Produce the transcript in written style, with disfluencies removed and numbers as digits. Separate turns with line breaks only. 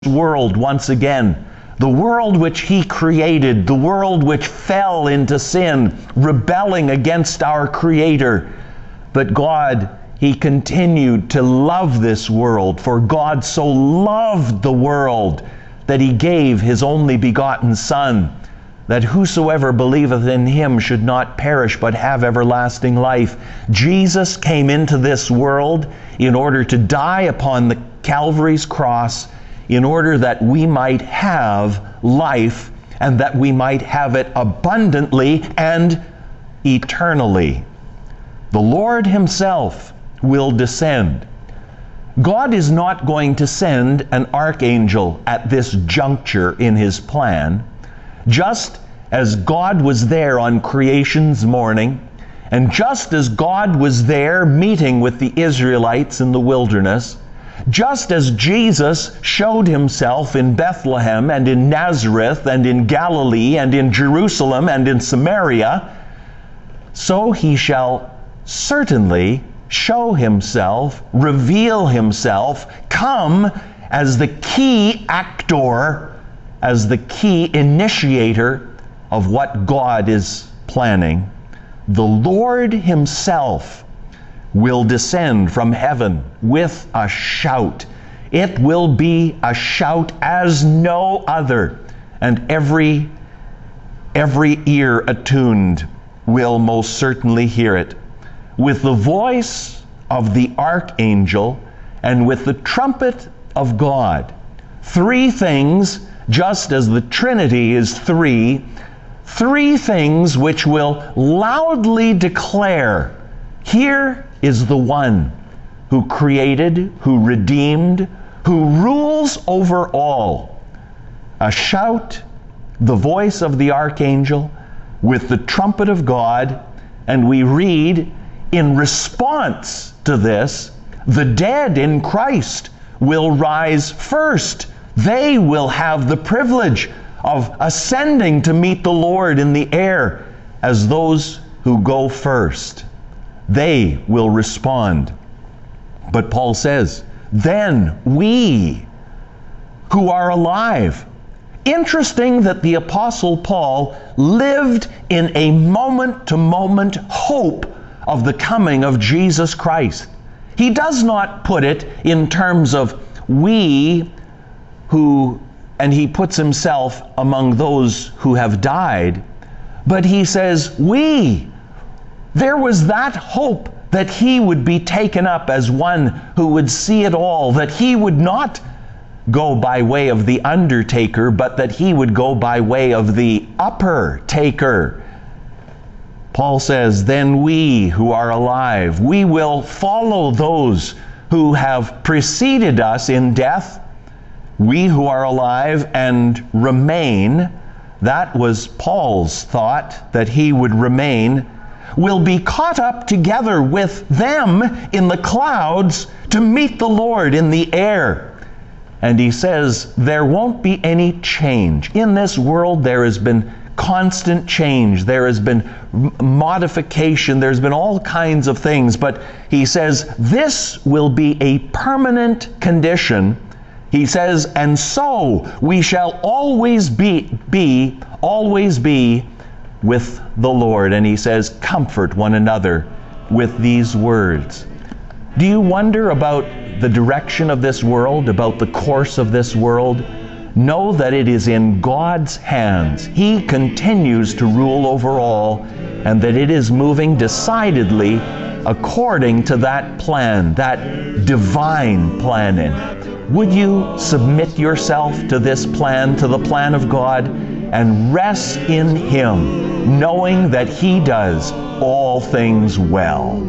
world once again. The world which He created, the world which fell into sin, rebelling against our Creator. But God, He continued to love this world, for God so loved the world that He gave His only begotten Son, that whosoever believeth in Him should not perish but have everlasting life. Jesus came into this world in order to die upon the Calvary's cross, in order that we might have life, and that we might have it abundantly and eternally. The Lord Himself will descend. God is not going to send an archangel at this juncture in His plan. Just as God was there on creation's morning, and just as God was there meeting with the Israelites in the wilderness, just as Jesus showed Himself in Bethlehem and in Nazareth and in Galilee and in Jerusalem and in Samaria, so He shall certainly show Himself, reveal Himself, come as the key actor, as the key initiator of what God is planning. The Lord Himself will descend from heaven with a shout. It will be a shout as no other, and every ear attuned will most certainly hear it. With the voice of the archangel and with the trumpet of God. Three things, just as the Trinity is three things which will loudly declare, here is the one who created, who redeemed, who rules over all. A shout, the voice of the archangel, with the trumpet of God, and we read, in response to this, the dead in Christ will rise first. They will have the privilege of ascending to meet the Lord in the air as those who go first. They will respond. But Paul says, then we who are alive. Interesting that the Apostle Paul lived in a moment-to-moment hope of the coming of Jesus Christ. He does not put it in terms of we who, and he puts himself among those who have died, but he says we. There was that hope that he would be taken up as one who would see it all, that he would not go by way of the undertaker, but that he would go by way of the upper taker. Paul says, then we who are alive, we will follow those who have preceded us in death. We who are alive and remain, that was Paul's thought, that he would remain, will be caught up together with them in the clouds to meet the Lord in the air. And he says there won't be any change. In this world there has been constant change. There has been modification. There's been all kinds of things. But he says this will be a permanent condition. He says, and so we shall always be with the Lord. And he says, comfort one another with these words. Do you wonder about the direction of this world, about the course of this world? Know that it is in God's hands. He continues to rule over all, and that it is moving decidedly according to that plan, that divine planning. Would you submit yourself to this plan, to the plan of God, and rest in Him, knowing that He does all things well?